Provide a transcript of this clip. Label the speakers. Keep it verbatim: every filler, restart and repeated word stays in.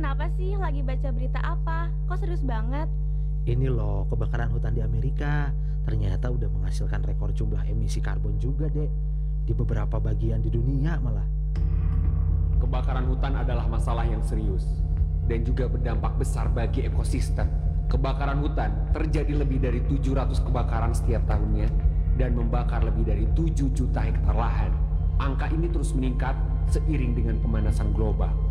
Speaker 1: kenapa sih? Lagi baca berita apa? Kok serius banget?
Speaker 2: Ini loh, kebakaran hutan di Amerika ternyata udah menghasilkan rekor jumlah emisi karbon juga, Dek. Di beberapa bagian di dunia malah.
Speaker 3: Kebakaran hutan adalah masalah yang serius dan juga berdampak besar bagi ekosistem. Kebakaran hutan terjadi lebih dari tujuh ratus kebakaran setiap tahunnya dan membakar lebih dari tujuh juta hektar lahan. Angka ini terus meningkat seiring dengan pemanasan global.